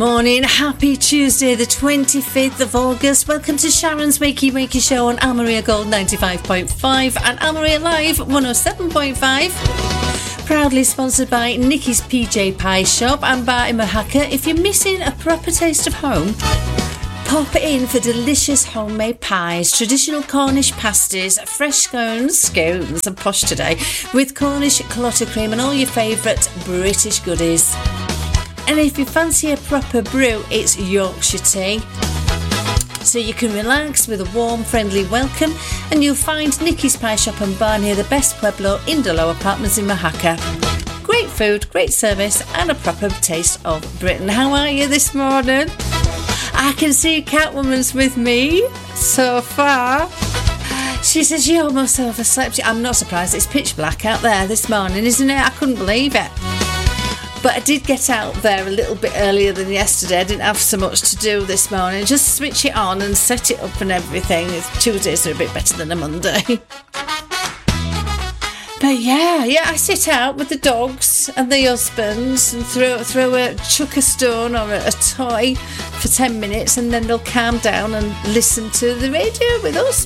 Morning, happy Tuesday the 25th of August. Welcome to Sharon's Wakey Show on Almeria Gold 95.5 and Almeria Live 107.5. Proudly sponsored by Nikki's PJ Pie Shop and Bar in Mahaka. If you're missing a proper taste of home, pop in for delicious homemade pies, traditional Cornish pasties, fresh scones and posh today, with Cornish clotter cream and all your favourite British goodies. And if you fancy a proper brew, it's Yorkshire tea. So you can relax with a warm, friendly welcome, and you'll find Nikki's Pie Shop and Bar near the Best Pueblo Indolo Apartments in Mahaka. Great food, great service, and a proper taste of Britain. How are you this morning? I can see Catwoman's with me so far. She says she almost overslept. I'm not surprised. It's pitch black out there this morning, isn't it? I couldn't believe it. But I did get out there a little bit earlier than yesterday. I didn't have so much to do this morning. Just switch it on and set it up and everything. Tuesdays are a bit better than a Monday. But yeah, I sit out with the dogs and the husbands and chuck a stone or a toy for 10 minutes, and then they'll calm down and listen to the radio with us.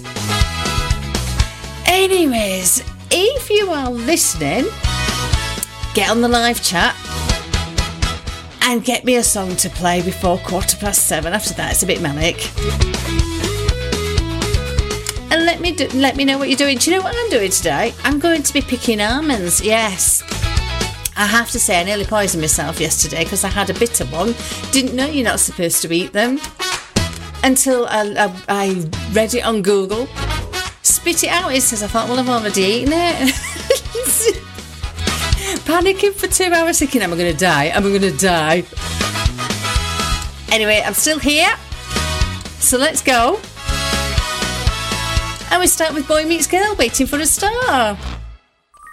Anyways, if you are listening, get on the live chat and get me a song to play before 7:15. After that, it's a bit manic. And let me know what you're doing. Do you know what I'm doing today? I'm going to be picking almonds. Yes. I have to say, I nearly poisoned myself yesterday because I had a bitter one. Didn't know you're not supposed to eat them until I read it on Google. Spit it out, it says. I thought, well, I've already eaten it. Panicking for 2 hours thinking, am I going to die? Anyway, I'm still here. So let's go. And we start with Boy Meets Girl, Waiting for a Star.